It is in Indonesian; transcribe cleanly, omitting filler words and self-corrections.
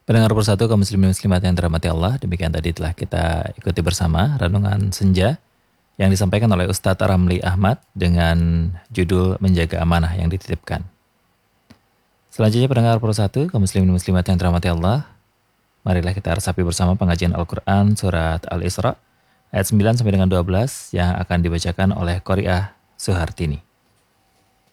Pendengar persatu kaum muslimin muslimat yang dirahmati Allah, demikian tadi telah kita ikuti bersama renungan senja yang disampaikan oleh Ustadz Ramli Ahmad dengan judul Menjaga Amanah yang Dititipkan. Selanjutnya pendengar persatu kaum muslimin muslimat yang dirahmati Allah, marilah kita resapi bersama pengajian Al-Quran surat Al-Isra ayat 9 sampai dengan 12 yang akan dibacakan oleh Qori'ah Suhartini.